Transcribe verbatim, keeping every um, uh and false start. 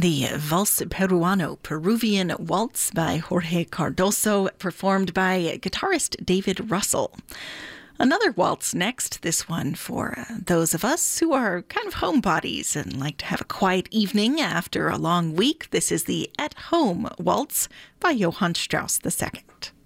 The Vals Peruano, Peruvian Waltz by Jorge Cardoso, performed by guitarist David Russell. Another waltz next, this one for uh, those of us who are kind of homebodies and like to have a quiet evening after a long week. This is the At Home Waltz by Johann Strauss the Second.